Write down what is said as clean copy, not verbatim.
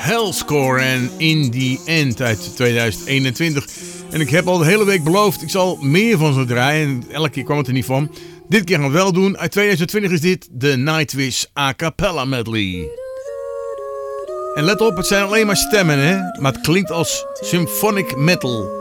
Hellscore en In The End uit 2021. En ik heb al de hele week beloofd, ik zal meer van ze draaien. Elke keer kwam het er niet van. Dit keer gaan we het wel doen. Uit 2020 is dit de Nightwish A Cappella Medley. En let op, het zijn alleen maar stemmen, hè? Maar het klinkt als symphonic metal.